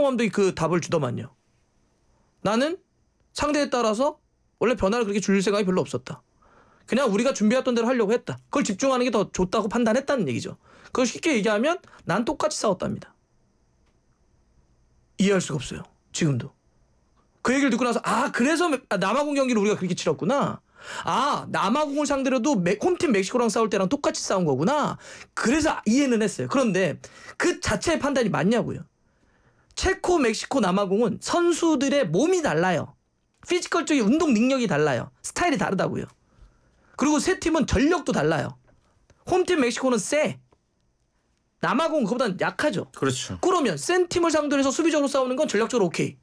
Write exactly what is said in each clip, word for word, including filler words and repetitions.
홍명보 감독이 그 답을 주더만요. 나는 상대에 따라서 원래 변화를 그렇게 줄 생각이 별로 없었다. 그냥 우리가 준비했던 대로 하려고 했다. 그걸 집중하는 게 더 좋다고 판단했다는 얘기죠. 그걸 쉽게 얘기하면 난 똑같이 싸웠답니다. 이해할 수가 없어요. 지금도. 그 얘기를 듣고 나서 아 그래서 남아공 경기를 우리가 그렇게 치렀구나. 아 남아공을 상대로도 메, 홈팀 멕시코랑 싸울 때랑 똑같이 싸운 거구나. 그래서 이해는 했어요. 그런데 그 자체의 판단이 맞냐고요. 체코, 멕시코, 남아공은 선수들의 몸이 달라요. 피지컬적인 운동 능력이 달라요. 스타일이 다르다고요. 그리고 세 팀은 전력도 달라요. 홈팀 멕시코는 세. 남아공은 그보다는 약하죠. 그렇죠. 그러면 센 팀을 상대로 해서 수비적으로 싸우는 건 전략적으로 오케이.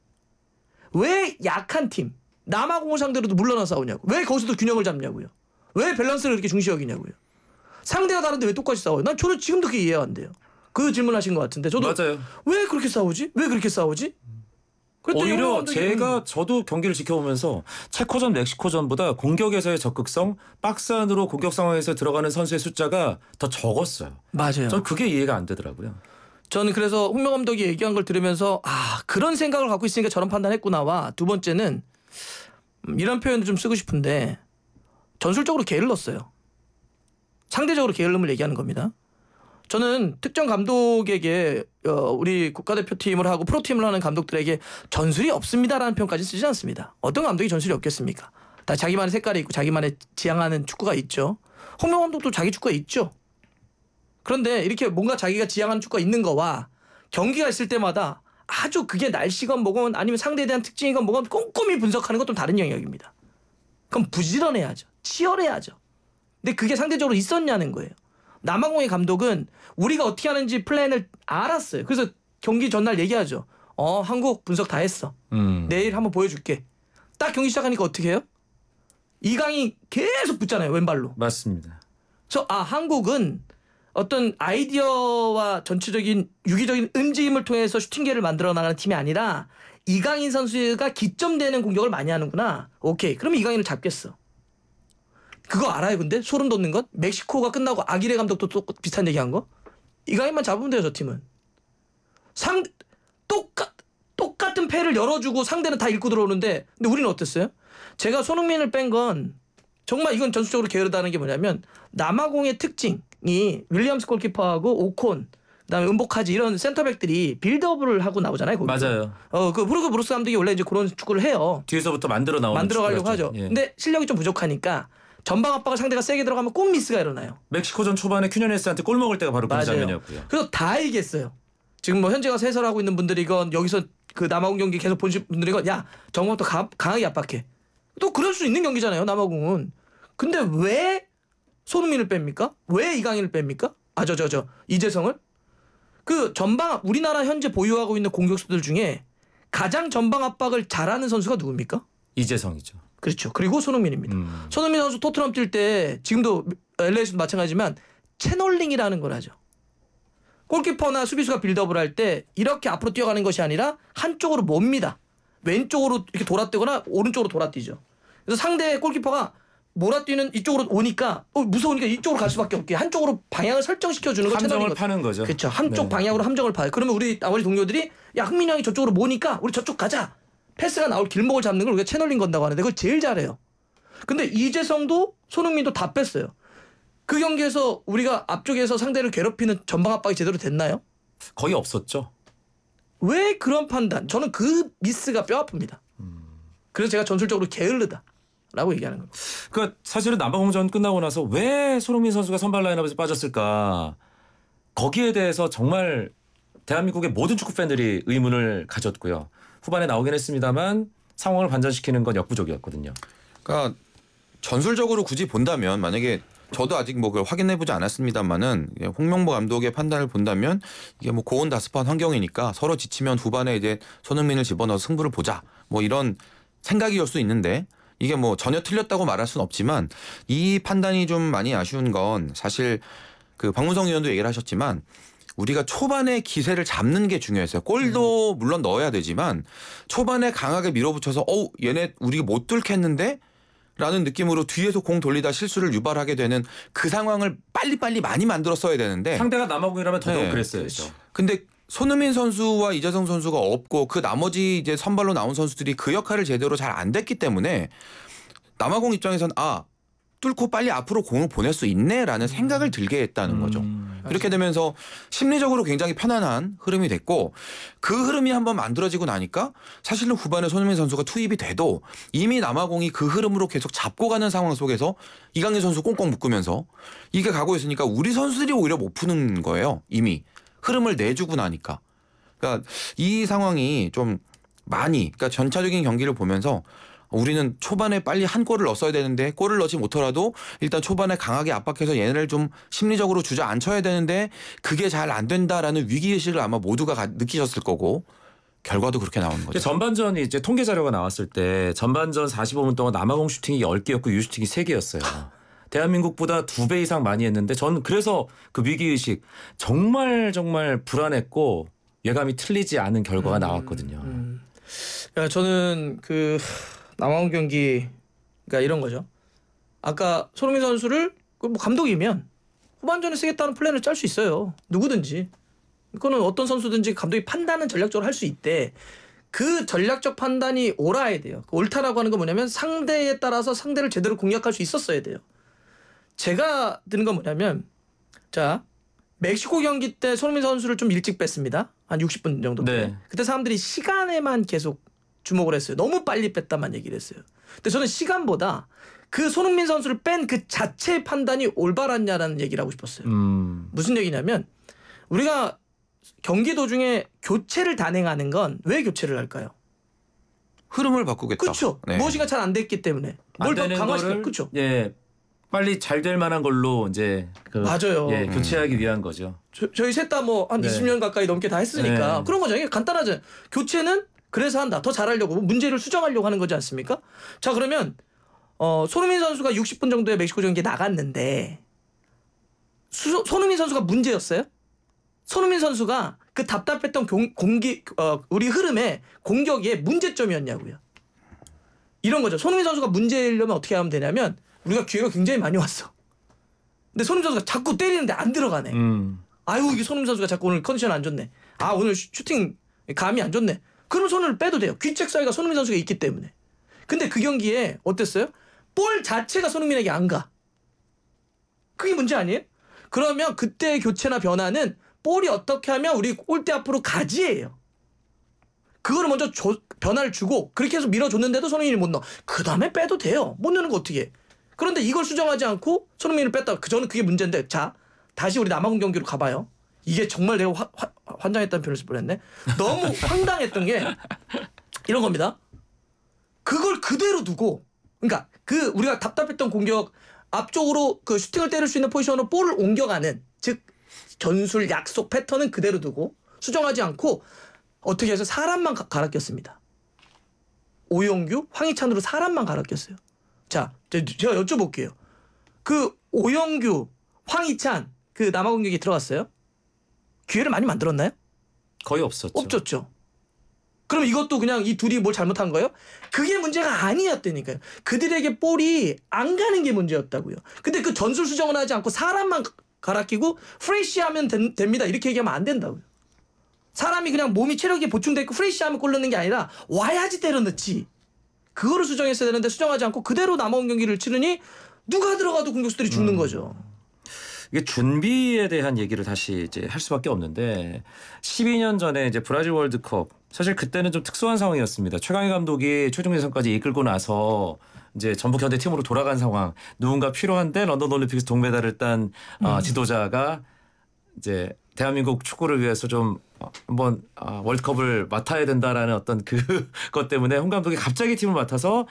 왜 약한 팀, 남아공을 상대로도 물러나 싸우냐고. 왜 거기서도 균형을 잡냐고요. 왜 밸런스를 이렇게 중시 여기냐고요. 상대가 다른데 왜 똑같이 싸워요. 난 저는 지금도 그게 이해가 안 돼요. 그 질문하신 것 같은데 저도 맞아요. 왜 그렇게 싸우지? 왜 그렇게 싸우지? 오히려 제가 저도 경기를 지켜보면서 체코전, 멕시코전보다 공격에서의 적극성, 박스 안으로 공격 상황에서 들어가는 선수의 숫자가 더 적었어요. 맞아요. 전 그게 이해가 안 되더라고요. 저는 그래서 홍명 감독이 얘기한 걸 들으면서 아 그런 생각을 갖고 있으니까 저런 판단했구나와 두 번째는 음, 이런 표현을 좀 쓰고 싶은데 전술적으로 게을렀어요. 상대적으로 게을름을 얘기하는 겁니다. 저는 특정 감독에게 어, 우리 국가대표팀을 하고 프로팀을 하는 감독들에게 전술이 없습니다라는 표현까지 쓰지 않습니다. 어떤 감독이 전술이 없겠습니까? 다 자기만의 색깔이 있고 자기만의 지향하는 축구가 있죠. 홍명 감독도 자기 축구가 있죠. 그런데 이렇게 뭔가 자기가 지향하는 축구가 있는 거와 경기가 있을 때마다 아주 그게 날씨건 뭐건 아니면 상대에 대한 특징이건 뭐건 꼼꼼히 분석하는 건 좀 다른 영역입니다. 그럼 부지런해야죠. 치열해야죠. 근데 그게 상대적으로 있었냐는 거예요. 남아공의 감독은 우리가 어떻게 하는지 플랜을 알았어요. 그래서 경기 전날 얘기하죠. 어 한국 분석 다 했어. 음. 내일 한번 보여줄게. 딱 경기 시작하니까 어떻게 해요? 이강이 계속 붙잖아요. 왼발로. 맞습니다. 그래서 아 한국은 어떤 아이디어와 전체적인 유기적인 움직임을 통해서 슈팅계를 만들어 나가는 팀이 아니라 이강인 선수가 기점되는 공격을 많이 하는구나. 오케이. 그러면 이강인을 잡겠어. 그거 알아요 근데? 소름 돋는 건? 멕시코가 끝나고 아기레 감독도 또 비슷한 얘기한 거? 이강인만 잡으면 돼요 저 팀은. 상 똑같, 똑같은 패를 열어주고 상대는 다 읽고 들어오는데 근데 우리는 어땠어요? 제가 손흥민을 뺀 건 정말 이건 전술적으로 게으르다는 게 뭐냐면 남아공의 특징이 윌리엄스 골키퍼하고 오콘 그다음에 은보카지 이런 센터백들이 빌드업을 하고 나오잖아요. 거기서. 맞아요. 어, 그 브루크 브루스 감독이 원래 이제 그런 축구를 해요. 뒤에서부터 만들어 나오는 만들어 가려고 하죠. 예. 근데 실력이 좀 부족하니까 전방 압박을 상대가 세게 들어가면 꼭 미스가 일어나요. 멕시코전 초반에 큐냐네스한테 골 먹을 때가 바로 그 맞아요. 장면이었고요. 그래서 다 얘기했어요. 지금 뭐 현재 가서 해설하고 있는 분들이건 여기서 그 남아공 경기 계속 보신 분들이건 야 정국도 강하게 압박해. 또 그럴 수 있는 경기잖아요. 남아공은. 근데 왜 손흥민을 뺍니까? 왜 이강인을 뺍니까? 아 저 저 저 이재성을? 그 전방 우리나라 현재 보유하고 있는 공격수들 중에 가장 전방 압박을 잘하는 선수가 누굽니까? 이재성이죠. 그렇죠. 그리고 손흥민입니다. 음. 손흥민 선수 토트넘 뛸 때 지금도 엘에이에서도 마찬가지지만 채널링이라는 걸 하죠. 골키퍼나 수비수가 빌드업을 할 때 이렇게 앞으로 뛰어가는 것이 아니라 한쪽으로 몹니다. 왼쪽으로 이렇게 돌아뛰거나 오른쪽으로 돌아뛰죠. 그래서 상대 골키퍼가 몰아뛰는 이쪽으로 오니까 어, 무서우니까 이쪽으로 갈 수밖에 없게 한쪽으로 방향을 설정시켜주는 거 함정을 파는 거죠. 그렇죠. 한쪽 네. 방향으로 함정을 파요. 그러면 우리 나머지 동료들이 야 흥민이 형이 저쪽으로 모니까 우리 저쪽 가자. 패스가 나올 길목을 잡는 걸 우리가 채널링 건다고 하는데 그걸 제일 잘해요. 근데 이재성도 손흥민도 다 뺐어요. 그 경기에서 우리가 앞쪽에서 상대를 괴롭히는 전방 압박이 제대로 됐나요? 거의 없었죠. 왜 그런 판단? 저는 그 미스가 뼈 아픕니다. 그래서 제가 전술적으로 게을르다라고 얘기하는 겁니다. 그러니까 사실은 남아공전 끝나고 나서 왜 손흥민 선수가 선발 라인업에서 빠졌을까? 거기에 대해서 정말 대한민국의 모든 축구 팬들이 의문을 가졌고요. 후반에 나오긴 했습니다만 상황을 반전시키는 건 역부족이었거든요. 그러니까 전술적으로 굳이 본다면 만약에 저도 아직 뭐 그걸 확인해보지 않았습니다만은 홍명보 감독의 판단을 본다면 이게 뭐 고온다습한 환경이니까 서로 지치면 후반에 이제 손흥민을 집어넣어서 승부를 보자 뭐 이런 생각이올 수 있는데 이게 뭐 전혀 틀렸다고 말할 수는 없지만 이 판단이 좀 많이 아쉬운 건 사실 그 박문성 의원도 얘기를 하셨지만 우리가 초반에 기세를 잡는 게 중요했어요. 골도 물론 넣어야 되지만 초반에 강하게 밀어붙여서 어우 얘네 우리가 못 뚫겠는데? 라는 느낌으로 뒤에서 공 돌리다 실수를 유발하게 되는 그 상황을 빨리빨리 많이 만들었어야 되는데 상대가 남아공이라면 더더욱 네. 그랬어야죠. 근데 손흥민 선수와 이재성 선수가 없고 그 나머지 이제 선발로 나온 선수들이 그 역할을 제대로 잘 안 됐기 때문에 남아공 입장에선 아 뚫고 빨리 앞으로 공을 보낼 수 있네라는 생각을 들게 했다는 거죠. 음. 그렇게 되면서 심리적으로 굉장히 편안한 흐름이 됐고 그 흐름이 한번 만들어지고 나니까 사실은 후반에 손흥민 선수가 투입이 돼도 이미 남아공이 그 흐름으로 계속 잡고 가는 상황 속에서 이강인 선수 꽁꽁 묶으면서 이게 가고 있으니까 우리 선수들이 오히려 못 푸는 거예요. 이미 흐름을 내주고 나니까. 그러니까 이 상황이 좀 많이 그러니까 전체적인 경기를 보면서 우리는 초반에 빨리 한 골을 넣었어야 되는데 골을 넣지 못하더라도 일단 초반에 강하게 압박해서 얘네를 좀 심리적으로 주저앉혀야 되는데 그게 잘 안 된다라는 위기의식을 아마 모두가 가- 느끼셨을 거고 결과도 그렇게 나오는 거죠. 전반전이 이제 통계 자료가 나왔을 때 전반전 사십오 분 동안 남아공 슈팅이 열 개였고 유슈팅이 세 개였어요. 대한민국보다 두 배 이상 많이 했는데 저는 그래서 그 위기의식 정말 정말 불안했고 예감이 틀리지 않은 결과가 나왔거든요. 음. 그러니까 저는 그 남아공 경기 그러니까 이런 거죠. 아까 손흥민 선수를 그뭐 감독이면 후반전에 쓰겠다는 플랜을 짤 수 있어요. 누구든지. 그거는 어떤 선수든지 감독이 판단은 전략적으로 할 수 있대. 그 전략적 판단이 옳아야 돼요. 그 옳다라고 하는 건 뭐냐면 상대에 따라서 상대를 제대로 공략할 수 있었어야 돼요. 제가 드는 건 뭐냐면 자 멕시코 경기 때 손흥민 선수를 좀 일찍 뺐습니다. 한 육십 분 정도 때. 네. 그때 사람들이 시간에만 계속 주목을 했어요. 너무 빨리 뺐다만 얘기를 했어요. 근데 저는 시간보다 그 손흥민 선수를 뺀 그 자체의 판단이 올바랐냐라는 얘기를 하고 싶었어요. 음. 무슨 얘기냐면 우리가 경기 도중에 교체를 단행하는 건 왜 교체를 할까요? 흐름을 바꾸겠다. 그렇죠. 네. 무엇인가 잘 안 됐기 때문에 안 뭘 더 되는 강화시켜. 거를 그렇죠. 예. 빨리 잘 될 만한 걸로 이제 그 맞아요. 예, 음. 교체하기 위한 거죠. 저, 저희 셋 다 뭐 한 네. 이십 년 가까이 넘게 다 했으니까 네. 그런 거죠. 이게 간단하죠. 교체는 그래서 한다. 더 잘하려고 문제를 수정하려고 하는 거지 않습니까? 자 그러면 어, 손흥민 선수가 육십 분 정도의 멕시코 경기에 나갔는데 수, 손흥민 선수가 문제였어요? 손흥민 선수가 그 답답했던 공, 공기 어, 우리 흐름에 공격의 문제점이었냐고요. 이런 거죠. 손흥민 선수가 문제이려면 어떻게 하면 되냐면 우리가 기회가 굉장히 많이 왔어. 근데 손흥민 선수가 자꾸 때리는데 안 들어가네. 음. 아유 이게 손흥민 선수가 자꾸 오늘 컨디션 안 좋네. 아 오늘 슈- 슈팅 감이 안 좋네. 그럼 손을 빼도 돼요. 귀책 사이가 손흥민 선수가 있기 때문에. 근데 그 경기에 어땠어요? 볼 자체가 손흥민에게 안 가. 그게 문제 아니에요? 그러면 그때의 교체나 변화는 볼이 어떻게 하면 우리 골대 앞으로 가지예요. 그거를 먼저 줘- 변화를 주고 그렇게 해서 밀어줬는데도 손흥민이 못 넣어. 그 다음에 빼도 돼요. 못 넣는 거 어떻게 해. 그런데 이걸 수정하지 않고 손흥민을 뺐다. 그 저는 그게 문제인데 자 다시 우리 남아공 경기로 가봐요. 이게 정말 내가 화- 화- 환장했다는 표현을 쓸 뻔했네. 너무 황당했던 게 이런 겁니다. 그걸 그대로 두고 그러니까 그 우리가 답답했던 공격 앞쪽으로 그 슈팅을 때릴 수 있는 포지션으로 볼을 옮겨가는 즉 전술 약속 패턴은 그대로 두고 수정하지 않고 어떻게 해서 사람만 가- 갈아 꼈습니다. 오영규, 황희찬으로 사람만 갈아 꼈어요. 자, 제- 제가 여쭤볼게요. 그 오영규, 황희찬 그 남아공 경기 들어갔어요? 기회를 많이 만들었나요? 거의 없었죠. 없었죠. 그럼 이것도 그냥 이 둘이 뭘 잘못한 거예요? 그게 문제가 아니었다니까요. 그들에게 볼이 안 가는 게 문제였다고요. 근데 그 전술 수정을 하지 않고 사람만 갈아 끼고 프레시하면 된- 됩니다. 이렇게 얘기하면 안 된다고요. 사람이 그냥 몸이 체력이 보충돼 있고 프레시하면 골 넣는 게 아니라 와야지 때려 넣지. 그거를 수정했어야 되는데 수정하지 않고 그대로 남아온 경기를 치르니 누가 들어가도 공격수들이 죽는 거죠. 이게 준비에 대한 얘기를 다시 이제 할 수밖에 없는데 십이 년 전에 이제 브라질 월드컵 사실 그때는 좀 특수한 상황이었습니다. 최강희 감독이 최종 예선까지 이끌고 나서 이제 전북 현대 팀으로 돌아간 상황. 누군가 필요한데 런던 올림픽에서 동메달을 딴 어, 지도자가 이제 대한민국 축구를 위해서 좀 어, 한번 어, 월드컵을 맡아야 된다라는 어떤 그것 때문에 홍 감독이 갑자기 팀을 맡아서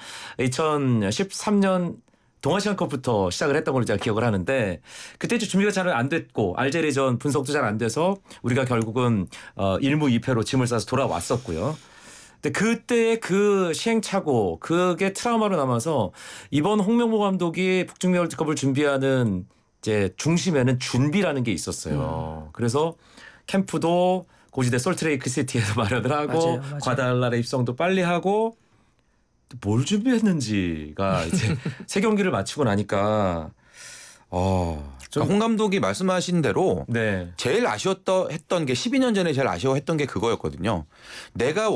이천십삼 년 동아시안컵부터 시작을 했던 걸로 제가 기억을 하는데 그때 준비가 잘 안 됐고 알제리전 분석도 잘 안 돼서 우리가 결국은 어, 일무 이패로 짐을 싸서 돌아왔었고요. 근데 그때의 그 시행착오 그게 트라우마로 남아서 이번 홍명보 감독이 북중미 월드컵을 준비하는 이제 중심에는 준비라는 게 있었어요. 음. 그래서 캠프도 고지대 솔트레이크 시티에서 마련을 하고 맞아요, 맞아요. 과달라의 입성도 빨리 하고 뭘 준비했는지가 이제 세 경기를 마치고 나니까 어 좀- 그러니까 홍 감독이 말씀하신 대로 네. 제일 아쉬웠던 했던 게 십이 년 전에 제일 아쉬워했던 게 그거였거든요. 내가